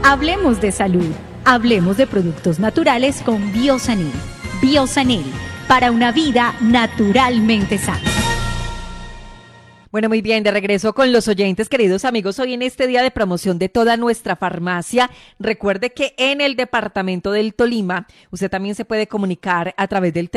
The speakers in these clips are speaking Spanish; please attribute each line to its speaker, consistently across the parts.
Speaker 1: Hablemos de salud. Hablemos de productos naturales con Biosanil. Biosanil, para una vida naturalmente sana.
Speaker 2: Bueno, muy bien, de regreso con los oyentes, queridos amigos, hoy en este día de promoción de toda nuestra farmacia. Recuerde que en el departamento del Tolima, usted también se puede comunicar a través del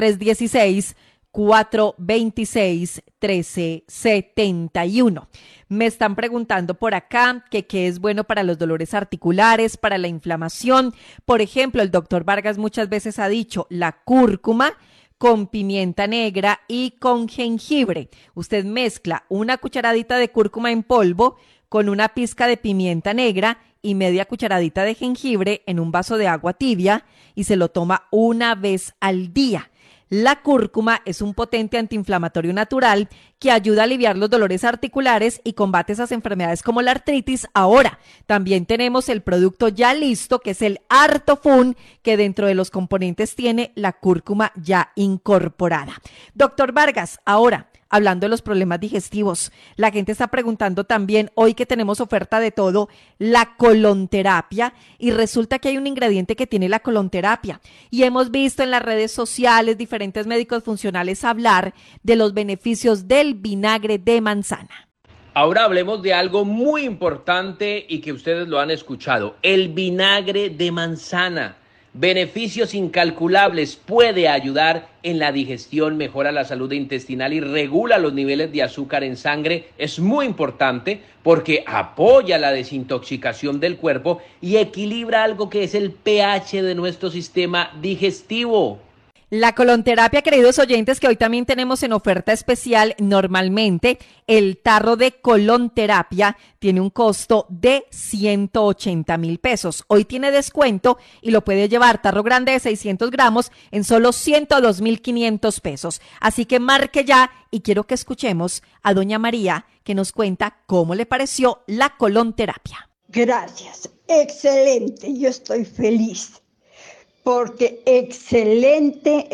Speaker 2: 316-426-1371. Me están preguntando por acá que qué es bueno para los dolores articulares, para la inflamación. Por ejemplo, el doctor Vargas muchas veces ha dicho la cúrcuma con pimienta negra y con jengibre. Usted mezcla una cucharadita de cúrcuma en polvo con una pizca de pimienta negra y media cucharadita de jengibre en un vaso de agua tibia y se lo toma una vez al día. La cúrcuma es un potente antiinflamatorio natural que ayuda a aliviar los dolores articulares y combate esas enfermedades como la artritis. Ahora, también tenemos el producto ya listo, que es el Artofun, que dentro de los componentes tiene la cúrcuma ya incorporada. Doctor Vargas, ahora, hablando de los problemas digestivos, la gente está preguntando también, hoy que tenemos oferta de todo, la colonterapia, y resulta que hay un ingrediente que tiene la colonterapia, y hemos visto en las redes sociales diferentes médicos funcionales hablar de los beneficios del vinagre de manzana.
Speaker 3: Ahora hablemos de algo muy importante y que ustedes lo han escuchado, el vinagre de manzana. Beneficios incalculables, puede ayudar en la digestión, mejora la salud intestinal y regula los niveles de azúcar en sangre. Es muy importante porque apoya la desintoxicación del cuerpo y equilibra algo que es el pH de nuestro sistema digestivo.
Speaker 2: La colonterapia, queridos oyentes, que hoy también tenemos en oferta especial. Normalmente el tarro de colonterapia tiene un costo de 180,000 pesos. Hoy tiene descuento y lo puede llevar tarro grande de 600 gramos en solo 102,500 pesos. Así que marque ya y quiero que escuchemos a doña María, que nos cuenta cómo le pareció la colonterapia.
Speaker 4: Gracias, excelente, yo estoy feliz. Porque excelente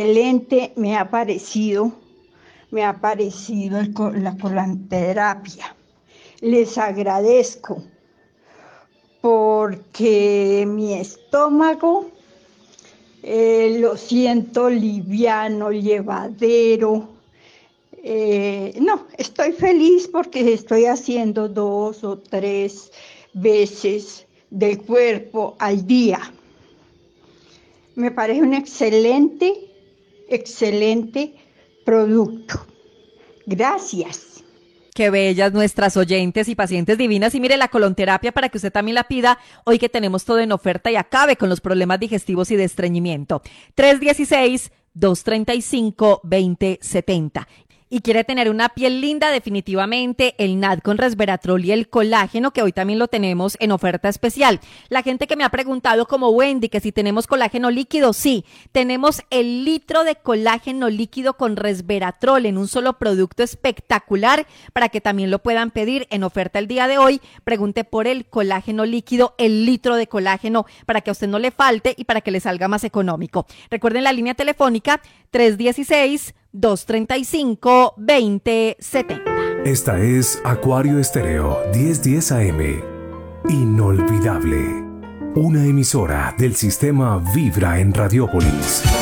Speaker 4: me ha parecido la colonterapia. Les agradezco porque mi estómago lo siento liviano, llevadero. Estoy feliz porque estoy haciendo 2 o 3 veces del cuerpo al día. Me parece un excelente producto. Gracias.
Speaker 2: Qué bellas nuestras oyentes y pacientes divinas. Y mire, la colonterapia, para que usted también la pida, hoy que tenemos todo en oferta y acabe con los problemas digestivos y de estreñimiento. 316-235-2070. Y quiere tener una piel linda, definitivamente el NAD con resveratrol y el colágeno, que hoy también lo tenemos en oferta especial. La gente que me ha preguntado como Wendy, que si tenemos colágeno líquido, sí, tenemos el litro de colágeno líquido con resveratrol en un solo producto espectacular, para que también lo puedan pedir en oferta el día de hoy. Pregunte por el colágeno líquido, el litro de colágeno, para que a usted no le falte y para que le salga más económico. Recuerden la línea telefónica 316-235-2070.
Speaker 5: Esta es Acuario Estéreo 1010 AM. Inolvidable. Una emisora del sistema Vibra en Radiópolis.